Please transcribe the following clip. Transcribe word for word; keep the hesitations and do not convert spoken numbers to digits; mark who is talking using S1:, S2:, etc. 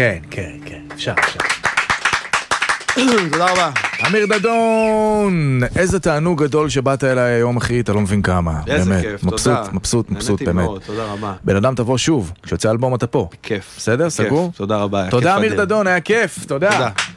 S1: כן, כן, כן, אפשר, אפשר.
S2: תודה רבה.
S1: אמיר דדון, איזה תענוג גדול שבאת אליי היום, אחי, אתה לא מבין כמה.
S2: איזה
S1: באמת.
S2: כיף,
S1: מבסוט,
S2: תודה.
S1: מבסוט, מבסוט, באמת.
S2: מאוד, תודה רבה.
S1: בן אדם תבוא שוב, כשיוצא אלבום אתה פה.
S2: כיף.
S1: בסדר,
S2: כיף,
S1: סגור?
S2: תודה רבה. היה
S1: תודה
S2: כיף
S1: אמיר
S2: אדיר.
S1: דדון, היה כיף, תודה.
S2: תודה.